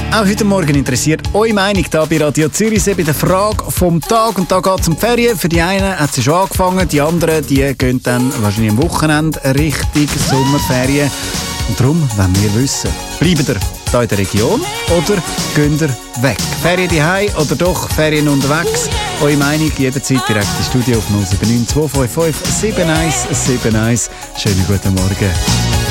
Auch heute Morgen interessiert eure Meinung hier bei Radio Zürichsee bei der Frage vom Tag. Und da geht es um die Ferien. Für die einen hat sie schon angefangen, die anderen die gehen dann wahrscheinlich am Wochenende Richtung Sommerferien. Und darum wollen wir wissen, bleibt ihr hier in der Region oder geht ihr weg? Ferien daheim oder doch Ferien unterwegs? Eure Meinung jederzeit direkt ins Studio auf 079 255 7171. Schönen guten Morgen.